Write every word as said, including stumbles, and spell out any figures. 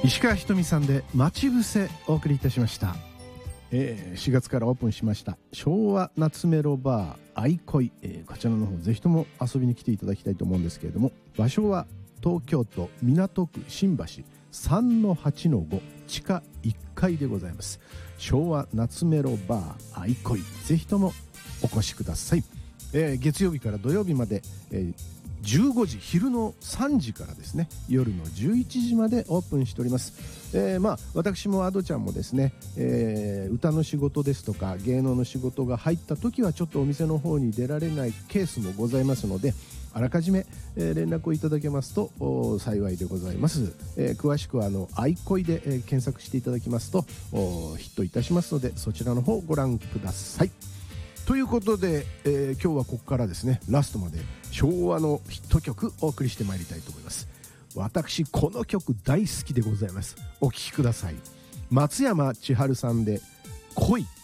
石川ひとみさんで待ち伏せお送りいたしました。えー、しがつからオープンしました昭和夏メロバー愛恋、えー、こちらの方ぜひとも遊びに来ていただきたいと思うんですけれども、場所は東京都港区新橋 さんのはちのご 地下いっかいでございます。昭和夏メロバー愛恋、ぜひともお越しください。えー、月曜日から土曜日まで、えーじゅうごじ、昼のさんじからですね、夜のじゅういちじまでオープンしております。えー、まあ私もアドちゃんもですね、えー、歌の仕事ですとか芸能の仕事が入った時はちょっとお店の方に出られないケースもございますので、あらかじめ、えー、連絡をいただけますと幸いでございます。えー、詳しくはあの愛恋で、えー、検索していただきますとヒットいたしますので、そちらの方ご覧ください。ということで、えー、今日はここからですねラストまで昭和のヒット曲お送りしてまいりたいと思います。私この曲大好きでございます。お聴きください。松山千春さんで恋。